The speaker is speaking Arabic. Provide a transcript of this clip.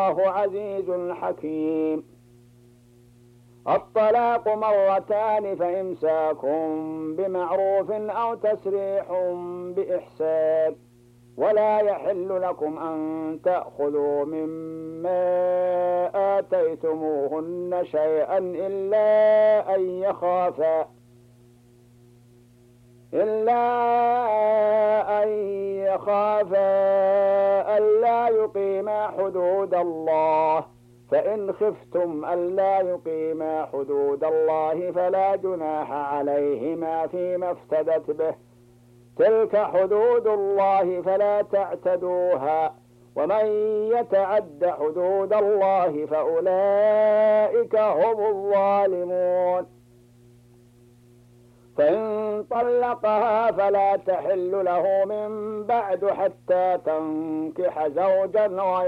والله عزيز حكيم. الطلاق مرتان فإمساك بمعروف أو تسريح بإحسان ولا يحل لكم أن تأخذوا مما آتيتموهن شيئا إلا أن يخافا ألا يقيما حدود الله، فإن خفتم ألا يقيما حدود الله فلا جناح عليهما فيما افتدت به، تلك حدود الله فلا تعتدوها، ومن يتعد حدود الله فأولئك هم الظالمون. فإن طلقها فلا تحل له من بعد حتى تنكح زوجا غيره